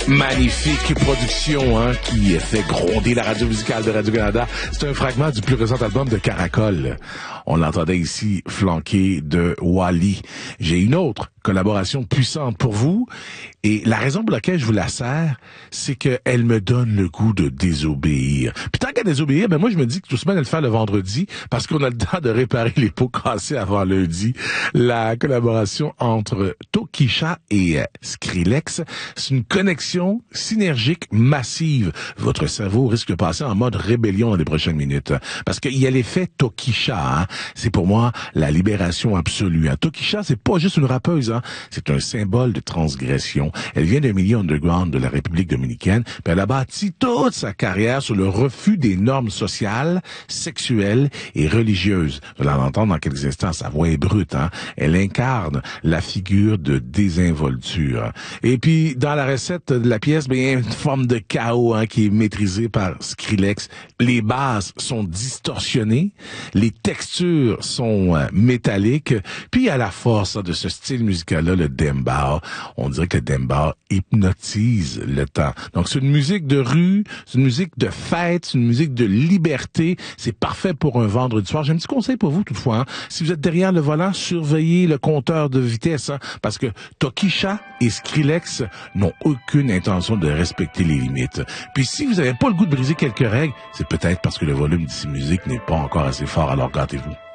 Magnifique production qui fait gronder la radio musicale de Radio-Canada. C'est un fragment du plus récent album de Caracol. On l'entendait ici flanqué de Wally. J'ai une autre collaboration puissante pour vous et la raison pour laquelle je vous la sers, c'est qu'elle me donne le goût de désobéir. Puis tant qu'à désobéir, moi je me dis que tout semaine elle le fait le vendredi parce qu'on a le temps de réparer les pots cassés avant lundi. La collaboration entre Tokischa et Skrillex, c'est une connexion synergique massive. Votre cerveau risque de passer en mode rébellion dans les prochaines minutes parce qu'il y a l'effet Tokischa. C'est pour moi la libération absolue. Tokischa, c'est pas juste une rappeuse. C'est un symbole de transgression. Elle vient d'un milieu underground de la République dominicaine, puis elle a bâti toute sa carrière sur le refus des normes sociales, sexuelles et religieuses. Vous allez l'entendre dans quelques instants, sa voix est brute. Elle incarne la figure de désinvolture. Et puis, dans la recette de la pièce, il y a une forme de chaos qui est maîtrisée par Skrillex. Les basses sont distorsionnées, les textures sont métalliques, puis à la force de ce style musical là, le dembow, on dirait que le dembow hypnotise le temps. Donc c'est une musique de rue, c'est une musique de fête, c'est une musique de liberté, c'est parfait pour un vendredi soir. J'ai un petit conseil pour vous toutefois, si vous êtes derrière le volant, surveillez le compteur de vitesse, parce que Tokischa et Skrillex n'ont aucune intention de respecter les limites. Puis si vous n'avez pas le goût de briser quelques règles, c'est peut-être parce que le volume de ces musiques n'est pas encore assez fort, alors gâtez-vous.